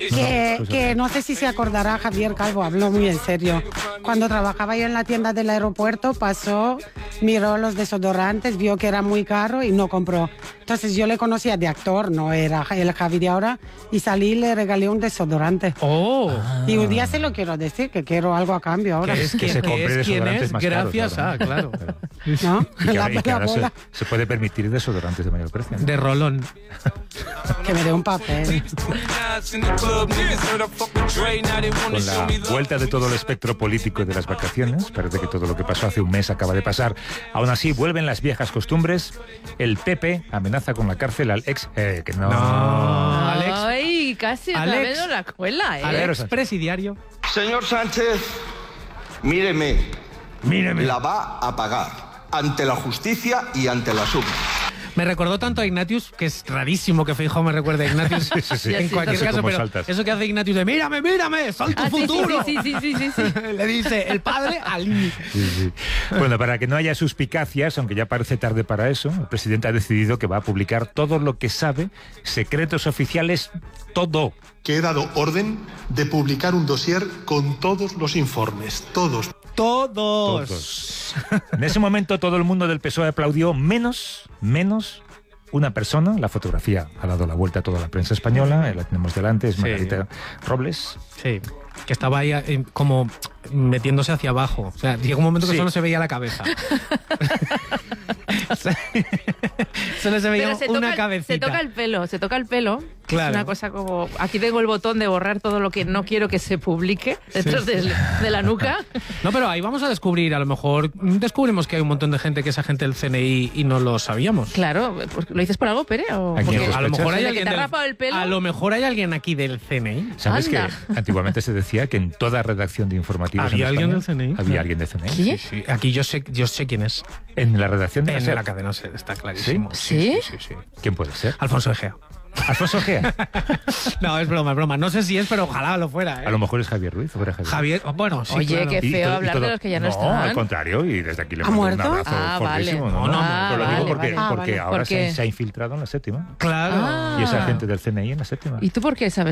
Que no sé si se acordará, Javier Calvo, habló muy en serio. Cuando trabajaba yo en la tienda del aeropuerto, pasó, miró los desodorantes, vio que era muy caro y no compró. Entonces yo le conocía de actor, no era el Javi de ahora, y salí y le regalé un desodorante. ¡Oh! Y un día se lo quiero decir, que quiero algo a cambio ahora. Que es Que se compre desodorantes más caros, gracias ahora, a, claro. ¿No? Y que ahora bola. se puede permitir desodorantes de mayor precio, ¿no? De rolón. Que me dé un papel. Con la vuelta de todo el espectro político de las vacaciones, parece que todo lo que pasó hace un mes acaba de pasar. Aún así, vuelven las viejas costumbres. El PP amenaza con la cárcel al ex... que no... Alex. Ay, casi otra Alex. vez no la cuela, ¿eh? Alex, presidiario. Señor Sánchez, míreme. Míreme. La va a pagar ante la justicia y ante las urnas. Me recordó tanto a Ignatius, que es rarísimo que Feijóo me recuerde a Ignatius. Sí. En cualquier No sé caso, cómo pero saltas. eso que hace Ignatius de mírame, mírame, soy tu Ah, sí, futuro. sí. Le dice el padre al niño. Sí. Bueno, para que no haya suspicacias, aunque ya parece tarde para eso, el presidente ha decidido que va a publicar todo lo que sabe, secretos oficiales, todo. Que he dado orden de publicar un dossier con todos los informes, todos. Todos. En ese momento todo el mundo del PSOE aplaudió, menos una persona. La fotografía ha dado la vuelta a toda la prensa española, la tenemos delante, es Margarita Robles. Sí, que estaba ahí como metiéndose hacia abajo. O sea, llegó un momento que Sí. solo se veía la cabeza. Solo se veía Pero una cabecita. se toca el pelo. Claro. Es una cosa como... Aquí tengo el botón de borrar todo lo que no quiero que se publique detrás de la nuca. No, pero ahí vamos a descubrir, a lo mejor descubrimos que hay un montón de gente que es agente del CNI y no lo sabíamos. Claro, ¿lo dices por algo, Pere? ¿O ¿A quién porque- sospechas? A lo mejor hay ¿Desde que alguien te has rapado el pelo? a lo mejor hay alguien aquí del CNI. ¿Sabes Anda. que antiguamente se decía que en toda redacción de informativos ¿Había en alguien España del CNI? había alguien del CNI? ¿Qué? Sí, aquí yo sé quién es. En la redacción de En SER. la cadena SER, está clarísimo. ¿Sí? Sí. ¿Quién puede ser? Alfonso Egea. Alfonso Gea. No, es broma. No sé si es, pero ojalá lo fuera, ¿eh? A lo mejor es Javier Ruiz. ¿O era Javier? Bueno, sí, Oye, claro. qué feo hablar de los que ya no están. al contrario, y desde aquí le ¿Ha mando un muerto? abrazo Ah, vale. fortísimo. No, Pero lo digo vale. porque Vale. ahora ¿Por qué? se ha infiltrado en la séptima. Claro. Ah. Y es agente del CNI en la séptima. ¿Y tú por qué sabes?